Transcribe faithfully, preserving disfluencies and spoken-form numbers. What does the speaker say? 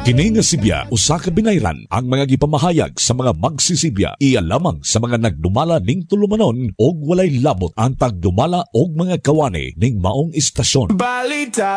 Kini nga Sibya usa ka binayran ang mga gipamahayag sa mga magsisibya iya lamang sa mga nagdumala ning tulumanon og walay labot ang pagdumala og mga kawani ning maong istasyon. Balita